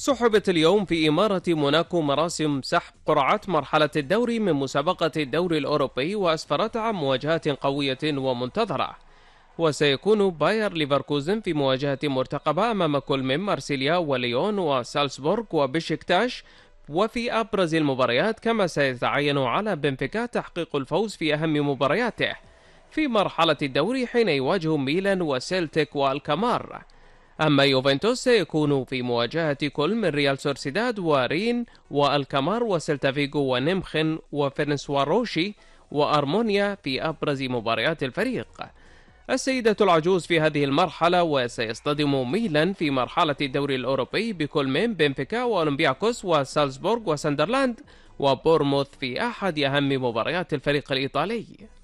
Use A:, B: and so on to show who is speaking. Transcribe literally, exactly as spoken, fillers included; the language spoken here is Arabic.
A: سحبت اليوم في إمارة موناكو مراسم سحب قرعة مرحلة الدوري من مسابقة الدوري الأوروبي، وأسفرت عن مواجهات قوية ومنتظرة. وسيكون باير ليفركوزن في مواجهة مرتقبة أمام كل من مارسيليا وليون وسالزبورغ وبشكتاش. وفي أبرز المباريات كما سيتعين على بنفيكا تحقيق الفوز في أهم مبارياته في مرحلة الدوري حين يواجه ميلان وسيلتيك والكامار. أما يوفنتوس سيكون في مواجهة كل من ريال سورسيداد ورين والكامار وسيلتا فيغو ونمخن وفرنسواروشي وأرمونيا في أبرز مباريات الفريق. السيدة العجوز في هذه المرحلة، وسيصطدم ميلان في مرحلة الدوري الأوروبي بكل من بنفيكا وأولمبياكوس وسالزبورغ وساندرلاند وبورموث في أحد أهم مباريات الفريق الإيطالي.